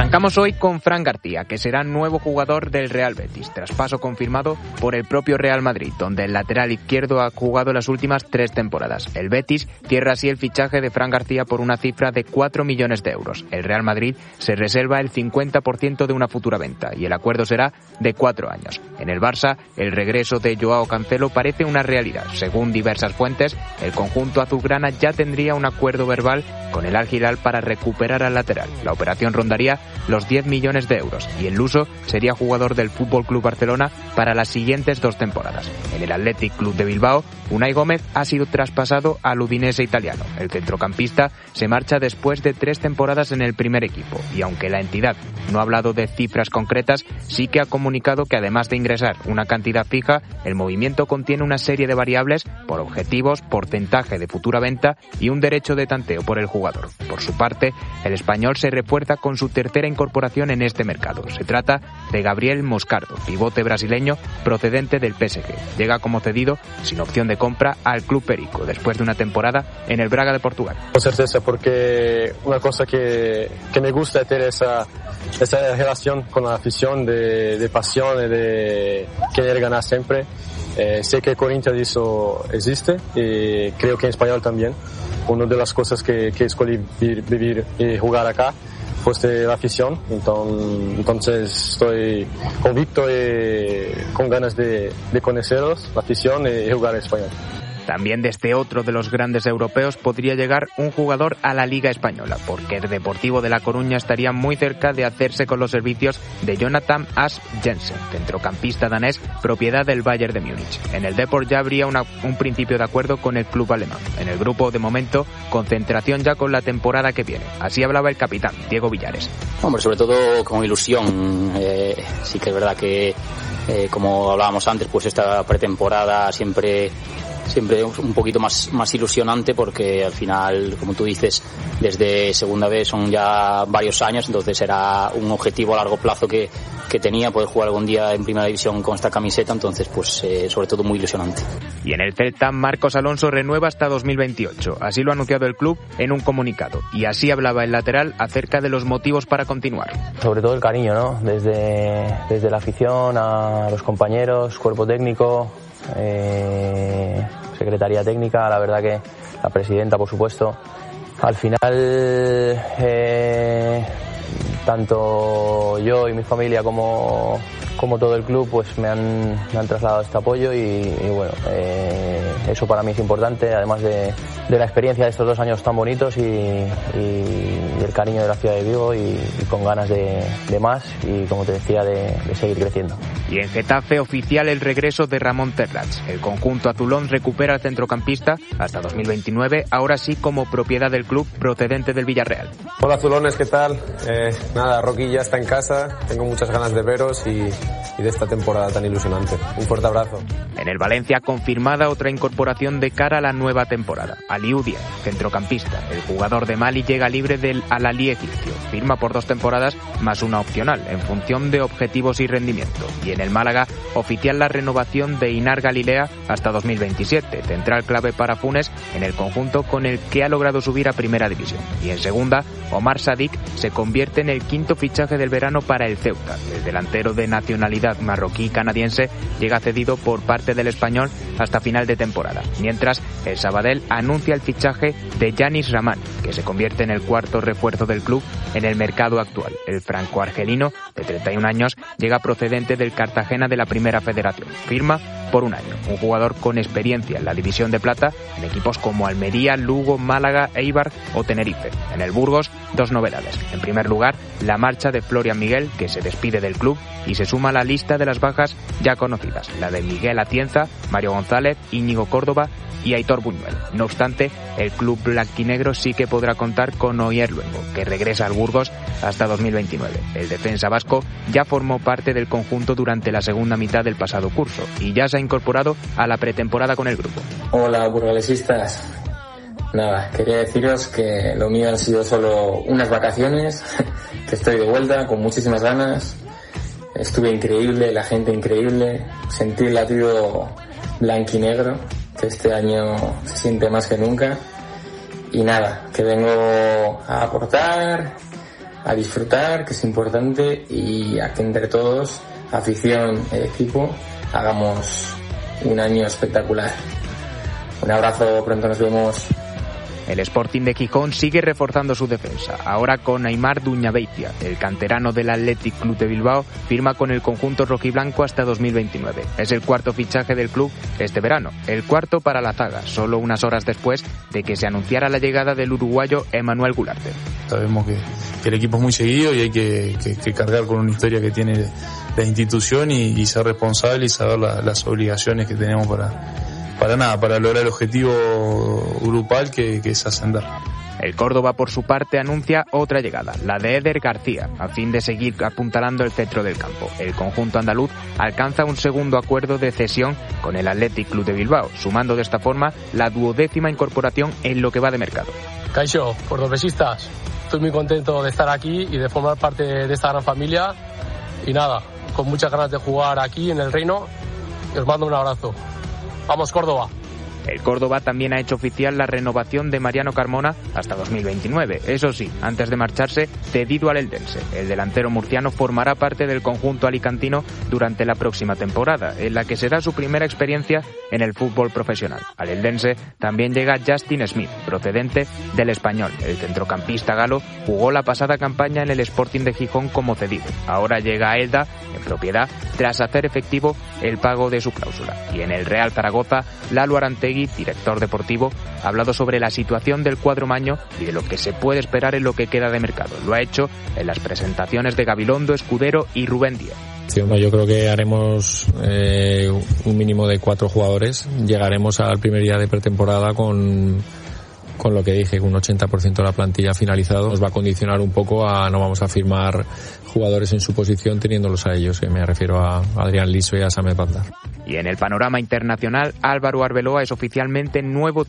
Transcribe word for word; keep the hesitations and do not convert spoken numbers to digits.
Arrancamos hoy con Fran García, que será nuevo jugador del Real Betis, traspaso confirmado por el propio Real Madrid, donde el lateral izquierdo ha jugado las últimas tres temporadas. El Betis cierra así el fichaje de Fran García por una cifra de cuatro millones de euros. El Real Madrid se reserva el cincuenta por ciento de una futura venta y el acuerdo será de cuatro años. En el Barça, el regreso de Joao Cancelo parece una realidad. Según diversas fuentes, el conjunto azulgrana ya tendría un acuerdo verbal con el Al Hilal para recuperar al lateral. La operación rondaría los diez millones de euros y el luso sería jugador del F C Barcelona para las siguientes dos temporadas. En el Athletic Club de Bilbao, Unai Gómez ha sido traspasado al Udinese italiano. El centrocampista se marcha después de tres temporadas en el primer equipo y aunque la entidad no ha hablado de cifras concretas, sí que ha comunicado que además de ingresar una cantidad fija, el movimiento contiene una serie de variables por objetivos, porcentaje de futura venta y un derecho de tanteo por el jugador. Por su parte, el español se refuerza con su tercera incorporación en este mercado. Se trata de Gabriel Moscardo, pivote brasileño procedente del P S G. Llega como cedido, sin opción de compra, al Club Perico, después de una temporada en el Braga de Portugal. Con certeza, porque una cosa que, que me gusta es tener esa, esa relación con la afición de, de pasión y de querer ganar siempre. Eh, sé que Corinthians eso existe y creo que en español también. Una de las cosas que, que escogí vivir, vivir y jugar acá fue la afición, entonces, entonces estoy convicto y con ganas de, de conocerlos, la afición y jugar en español. También desde otro de los grandes europeos podría llegar un jugador a la Liga Española, porque el Deportivo de La Coruña estaría muy cerca de hacerse con los servicios de Jonathan Ass Jensen, centrocampista danés, propiedad del Bayern de Múnich. En el Deport ya habría una, un principio de acuerdo con el club alemán. En el grupo, de momento, concentración ya con la temporada que viene. Así hablaba el capitán, Diego Villares. Hombre, sobre todo con ilusión. Eh, sí que es verdad que, eh, como hablábamos antes, pues esta pretemporada siempre... siempre un poquito más, más ilusionante porque al final, como tú dices, desde segunda vez son ya varios años, entonces era un objetivo a largo plazo que, que tenía, poder jugar algún día en primera división con esta camiseta, entonces pues eh, sobre todo muy ilusionante. Y en el Celta, Marcos Alonso renueva hasta dos mil veintiocho, así lo ha anunciado el club en un comunicado, y así hablaba el lateral acerca de los motivos para continuar. Sobre todo el cariño, ¿no? Desde, desde la afición a los compañeros, cuerpo técnico, Eh, secretaría técnica, la verdad que la presidenta, por supuesto. Al final, eh, tanto yo y mi familia como, como todo el club pues me han, me han trasladado este apoyo y, y bueno, eh, eso para mí es importante, además de, de la experiencia de estos dos años tan bonitos y, y el cariño de la ciudad de Vigo y, y con ganas de, de más y, como te decía, de, de seguir creciendo. Y en Getafe, oficial el regreso de Ramón Terrats. El conjunto azulón recupera al centrocampista hasta dos mil veintinueve, ahora sí como propiedad del club procedente del Villarreal. Hola azulones, ¿qué tal? Eh, nada, Rocky ya está en casa, tengo muchas ganas de veros y, y de esta temporada tan ilusionante. Un fuerte abrazo. En el Valencia, confirmada otra incorporación de cara a la nueva temporada. Aliou Díaz, centrocampista. El jugador de Mali llega libre del Al-Ahly egipcio. Firma por dos temporadas más una opcional, en función de objetivos y rendimiento. Y en el Málaga, oficial la renovación de Inar Galilea hasta dos mil veintisiete, central clave para Funes en el conjunto con el que ha logrado subir a Primera División. Y en segunda, Omar Sadik se convierte en el quinto fichaje del verano para el Ceuta. El delantero de nacionalidad marroquí-canadiense llega cedido por parte del Español hasta final de temporada, mientras el Sabadell anuncia el fichaje de Yanis Rahman, que se convierte en el cuarto refuerzo del club en el mercado actual. El franco-argelino, de treinta y un años, llega procedente del Cartagena de la Primera Federación. Firma por un año, un jugador con experiencia en la División de Plata en equipos como Almería, Lugo, Málaga, Eibar o Tenerife. En el Burgos, dos novedades. En primer lugar, la marcha de Florian Miguel, que se despide del club y se suma a la lista de las bajas ya conocidas, la de Miguel Atienza, Mario González, Íñigo Córdoba y Aitor Buñuel. No obstante, el club blanquinegro sí que podrá contar con Oyer Luengo, que regresa al Burgos hasta dos mil veintinueve. El defensa vasco ya formó parte del conjunto durante la segunda mitad del pasado curso y ya se ha incorporado a la pretemporada con el grupo. Hola, burgalesistas. Nada, quería deciros que lo mío han sido solo unas vacaciones, que estoy de vuelta con muchísimas ganas. Estuve increíble, la gente increíble, sentí el latido blanquinegro, que este año se siente más que nunca. Y nada, que vengo a aportar, a disfrutar, que es importante, y a que entre todos, afición, equipo, hagamos un año espectacular. Un abrazo, pronto nos vemos. El Sporting de Gijón sigue reforzando su defensa, ahora con Aimar Duñabeitia. El canterano del Athletic Club de Bilbao firma con el conjunto rojiblanco hasta dos mil veintinueve. Es el cuarto fichaje del club este verano, el cuarto para la zaga, solo unas horas después de que se anunciara la llegada del uruguayo Emmanuel Gularte. Sabemos que, que el equipo es muy seguido y hay que, que, que cargar con una historia que tiene la institución y, y ser responsable y saber la, las obligaciones que tenemos para... Para nada, para lograr el objetivo grupal que, que es ascender. El Córdoba, por su parte, anuncia otra llegada, la de Eder García, a fin de seguir apuntalando el centro del campo. El conjunto andaluz alcanza un segundo acuerdo de cesión con el Athletic Club de Bilbao, sumando de esta forma la duodécima incorporación en lo que va de mercado. Caixo, cordobesistas, estoy muy contento de estar aquí y de formar parte de esta gran familia. Y nada, con muchas ganas de jugar aquí en el Reino, y os mando un abrazo. ¡Vamos, Córdoba! El Córdoba también ha hecho oficial la renovación de Mariano Carmona hasta dos mil veintinueve. Eso sí, antes de marcharse, cedido al Eldense. El delantero murciano formará parte del conjunto alicantino durante la próxima temporada, en la que será su primera experiencia en el fútbol profesional. Al Eldense también llega Justin Smith, procedente del Español. El centrocampista galo jugó la pasada campaña en el Sporting de Gijón como cedido. Ahora llega a Elda, en propiedad, tras hacer efectivo el pago de su cláusula. Y en el Real Zaragoza, Lalo Arantegui, director deportivo, ha hablado sobre la situación del cuadro maño y de lo que se puede esperar en lo que queda de mercado. Lo ha hecho en las presentaciones de Gabilondo, Escudero y Rubén Díaz. Yo creo que haremos eh, un mínimo de cuatro jugadores. Llegaremos al primer día de pretemporada con, con lo que dije, con un ochenta por ciento de la plantilla finalizado. Nos va a condicionar un poco a no vamos a firmar jugadores en su posición teniéndolos a ellos, que me refiero a Adrián Liso y a Samet Bandar. Y en el panorama internacional, Álvaro Arbeloa es oficialmente nuevo